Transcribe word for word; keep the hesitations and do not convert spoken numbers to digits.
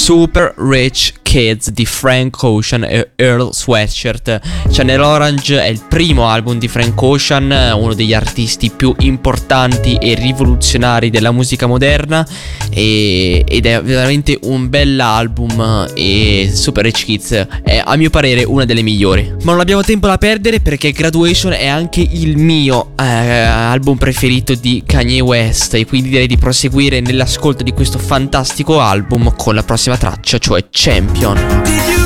Super Rich Kids di Frank Ocean e Earl Sweatshirt. Channel Orange è il primo album di Frank Ocean, uno degli artisti più importanti e rivoluzionari della musica moderna, e, ed è veramente un bell'album, e Super Rich Kids è a mio parere una delle migliori. Ma non abbiamo tempo da perdere, perché Graduation è anche il mio eh, album preferito di Kanye West, e quindi direi di proseguire nell'ascolto di questo fantastico album con la prossima traccia, cioè Champion.